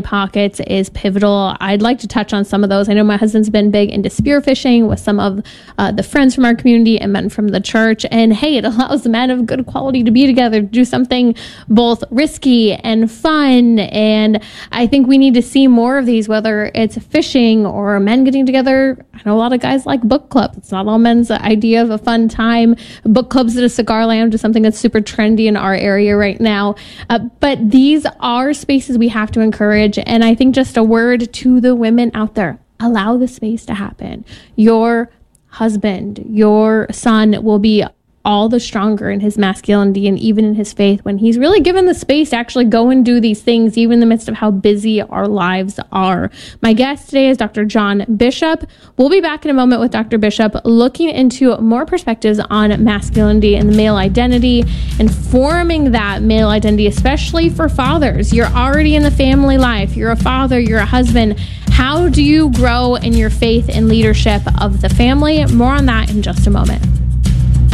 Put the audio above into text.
pockets is pivotal. I'd like to touch on some of those. I know my husband's been big into spearfishing with some of the friends from our community and men from the church. And hey, it allows the men of good quality to be together, to do something both risky and fun. And I think we need to see more of these, whether it's fishing or men getting together. I know a lot of guys like book clubs. It's not all men's idea of a fun time. Book clubs at a cigar lounge is something that's super trendy in our area right now. But these are spaces we have to encourage. And I think just a word to the women out there, allow the space to happen. Your husband, your son will be all the stronger in his masculinity and even in his faith when he's really given the space to actually go and do these things, even in the midst of how busy our lives are. My guest today is Dr. John Bishop. We'll be back in a moment with Dr. Bishop looking into more perspectives on masculinity and the male identity and forming that male identity, especially for fathers. You're already in the family life. You're a father, you're a husband. How do you grow in your faith and leadership of the family? More on that in just a moment.